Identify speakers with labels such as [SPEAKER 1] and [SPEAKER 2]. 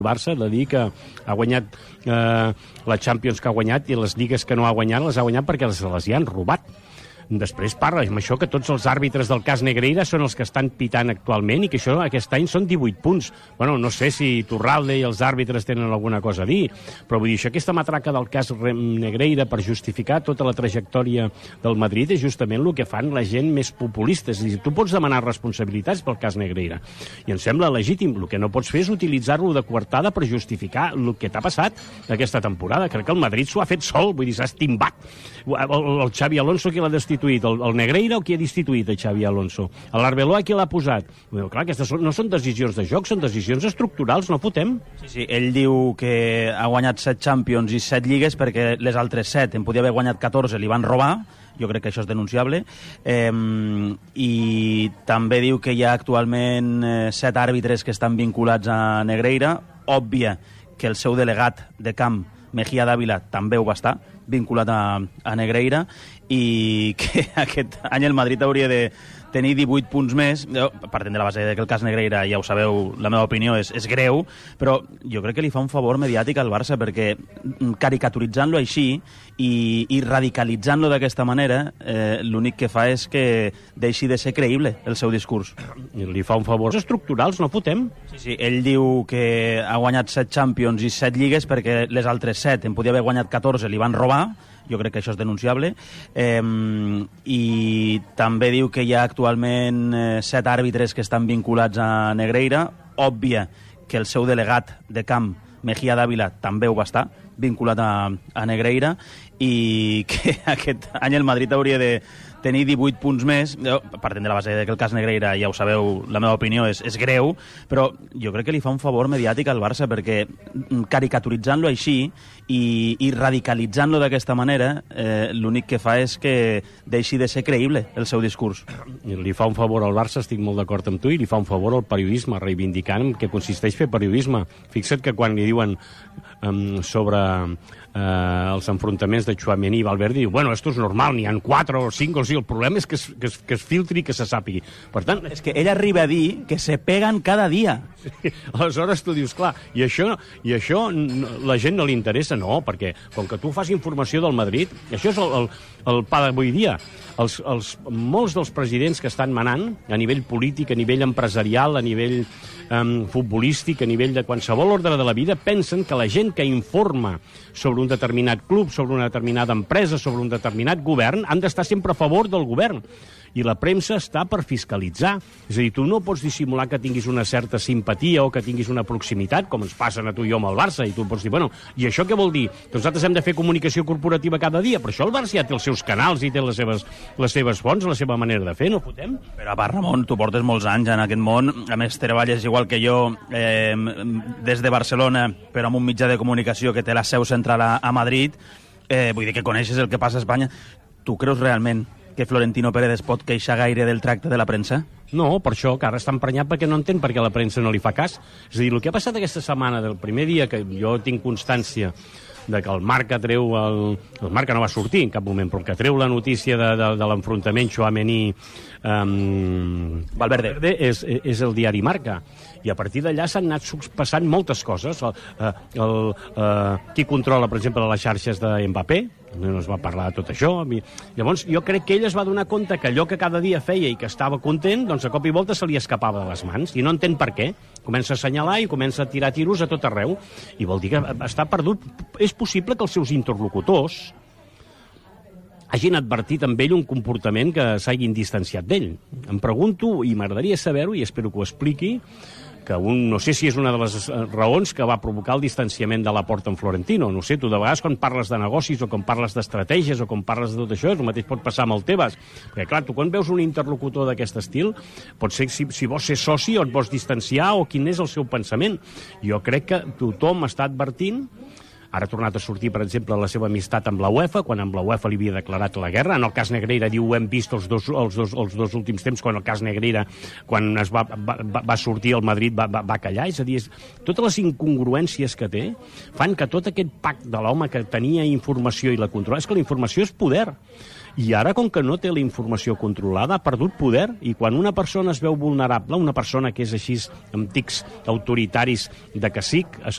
[SPEAKER 1] Barça de dir que ha guanyat la Champions que ha guanyat i les lligues que no ha guanyat les ha guanyat perquè les hi han robat. Després parla amb això que tots els àrbitres del cas Negreira són els que estan pitant actualment i que això aquest any són 18 punts. Bueno, no sé si Turralde i els àrbitres tenen alguna cosa a dir, però vull dir, aquesta matraca del cas Negreira per justificar tota la trajectòria del Madrid és justament el que fan la gent més populista. És a dir, tu pots demanar responsabilitats pel cas Negreira i em sembla legítim. El que no pots fer és utilitzar-lo de coartada per justificar el que t'ha passat aquesta temporada. Crec que el Madrid s'ho ha fet sol, vull dir, s'ha estimbat. El Xavi Alonso qui l'ha destituït? El Negreira o qui ha destituït el Xavi Alonso? L'Arbeloa qui l'ha posat? Clar, aquestes no són decisions de joc, són decisions estructurals, no fotem.
[SPEAKER 2] Sí, ell diu que ha guanyat 7 Champions i 7 lligues perquè les altres 7 en podia haver guanyat 14, li van robar. Jo crec que això és denunciable. I també diu que hi ha actualment 7 àrbitres que estan vinculats a Negreira. Òbvia que el seu delegat de camp, Mejía Dávila, també ho va estar, vinculat a Negreira, i que aquest any el Madrid hauria de tenir 18 punts més, partint de la base que el cas Negreira, ja ho sabeu, la meva opinió és greu, però jo crec que li fa un favor mediàtic al Barça, perquè caricaturitzant-lo així i radicalitzant-lo d'aquesta manera, l'únic que fa és que deixi de ser creïble el seu discurs.
[SPEAKER 1] I li fa un favor estructurals, no fotem.
[SPEAKER 2] Sí, ell diu que ha guanyat 7 Champions i 7 lligues perquè les altres 7 en podia haver guanyat 14, li van robar. Jo crec que això és denunciable. I també diu que hi ha actualment 7 àrbitres que estan vinculats a Negreira. Òbvia que el seu delegat de camp, Mejía Dávila, també ho va estar, vinculat a Negreira, i que aquest any el Madrid hauria de tenir 18 punts més, partint de la base que el cas Negreira, ja ho sabeu, la meva opinió és greu, però jo crec que li fa un favor mediàtic al Barça, perquè caricaturitzant-lo així i radicalitzant-lo d'aquesta manera, l'únic que fa és que deixi de ser creïble el seu discurs.
[SPEAKER 1] I li fa un favor al Barça, estic molt d'acord amb tu, i li fa un favor al periodisme, reivindicant que consisteix fer periodisme. Fixa't que quan li diuen sobre els enfrontaments de Tchouaméni i Valverde, diu, bueno, esto és normal, n'hi ha 4 o 5 o 6, el problema és que es filtri i que se sàpigui. Per tant,
[SPEAKER 2] és que ell arriba a dir que se peguen cada dia.
[SPEAKER 1] Sí, aleshores tu dius, clar, i això la gent no li interessa, no, perquè com que tu fas informació del Madrid, això és el pa d'avui dia. Molts dels presidents que estan manant, a nivell polític, a nivell empresarial, a nivell futbolístic, a nivell de qualsevol ordre de la vida, pensen que la gent que informa sobre un determinat club, sobre una determinada empresa, sobre un determinat govern, han d'estar sempre a favor del govern. I la premsa està per fiscalitzar. És a dir, tu no pots dissimular que tinguis una certa simpatia o que tinguis una proximitat, com ens passen a tu i jo amb el Barça, i tu pots dir, bueno, i això què vol dir? Que nosaltres hem de fer comunicació corporativa cada dia, però això el Barça ja té els seus canals i té les seves fonts, la seva manera de fer, no fotem?
[SPEAKER 2] Però a part, Ramon, tu portes molts anys en aquest món, a més treballes igual que jo des de Barcelona, però amb un mitjà de comunicació que té la seu central a Madrid, vull dir que coneixes el que passa a Espanya. Tu creus realment que Florentino Pérez es pot queixar gaire del tracte de la premsa?
[SPEAKER 1] No, per això, que ara està emprenyat perquè no entén per què la premsa no li fa cas. És a dir, el que ha passat aquesta setmana, del primer dia que jo tinc constància de que el Marca treu el Marca no va sortir en cap moment, però que treu la notícia de l'enfrontament Tchouaméni Valverde és el diari Marca. I a partir d'allà s'han anat passant moltes coses. Qui controla, per exemple, les xarxes de Mbappé, no es va parlar de tot això. Llavors, jo crec que ell es va donar compte que allò que cada dia feia i que estava content, doncs a cop i volta se li escapava de les mans, i no entén per què. Comença a assenyalar i comença a tirar tiros a tot arreu, i vol dir que està perdut. És possible que els seus interlocutors hagin advertit amb ell un comportament que s'hagin distanciat d'ell. Em pregunto, i m'agradaria saber-ho, i espero que ho expliqui, que no sé si és una de les raons que va provocar el distanciament de Laporta amb Florentino. No sé, tu de vegades quan parles de negocis o quan parles d'estratègies o quan parles de tot això, el mateix pot passar amb el Tebas. Perquè, clar, tu quan veus un interlocutor d'aquest estil, pot ser si vols ser soci o et vols distanciar o quin és el seu pensament. Jo crec que tothom està advertint. Ara ha tornat a sortir, per exemple, la seva amistat amb la UEFA, quan amb la UEFA li havia declarat la guerra. En el cas Negreira, diu, ho hem vist els dos últims temps, quan el cas Negreira, quan es va sortir el Madrid, va callar. És a dir, totes les incongruències que té fan que tot aquest pack de l'home que tenia informació i la controla, és que la informació és poder. I ara, com que no té la informació controlada, ha perdut poder, i quan una persona es veu vulnerable, una persona que és així amb tics autoritaris de cacic,